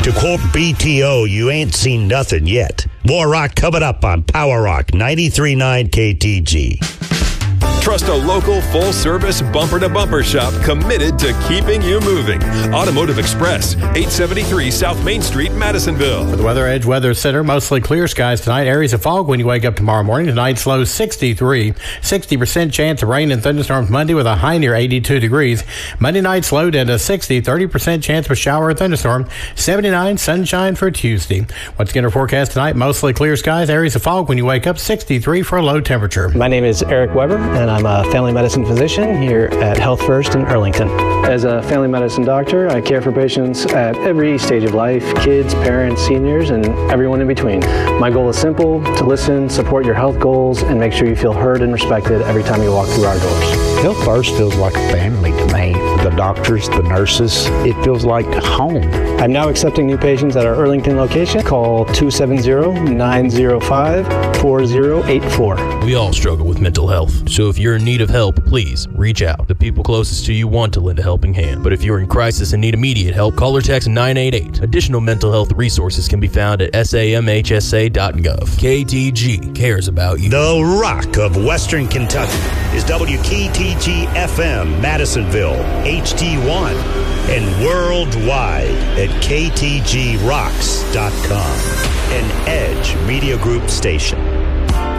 To quote BTO, you ain't seen nothing yet. More rock coming up on Power Rock 93.9 KTG. Trust a local full-service bumper-to-bumper shop committed to keeping you moving. Automotive Express, 873 South Main Street, Madisonville. For the Weather Edge Weather Center, mostly clear skies tonight. Areas of fog when you wake up tomorrow morning. Tonight's low 63. 60% chance of rain and thunderstorms Monday with a high near 82 degrees. Monday night's low down to 60. 30% chance of a shower or thunderstorm. 79 sunshine for Tuesday. Once again, our forecast tonight, mostly clear skies. Areas of fog when you wake up. 63 for a low temperature. My name is Eric Weber, and I'm a family medicine physician here at Health First in Arlington. As a family medicine doctor, I care for patients at every stage of life, kids, parents, seniors, and everyone in between. My goal is simple: to listen, support your health goals, and make sure you feel heard and respected every time you walk through our doors. Health First feels like a family to me. The doctors, the nurses, it feels like home. I'm now accepting new patients at our Arlington location. Call 270-905-4084. We all struggle with mental health, so if you're in need of help, please reach out. The people closest to you want to lend a helping hand, but if you're in crisis and need immediate help, call or text 988. Additional mental health resources can be found at samhsa.gov. KTG cares about you. The Rock of Western Kentucky is WKTG FM, Madisonville, HD1, and worldwide at ktgrocks.com. An Edge Media Group station.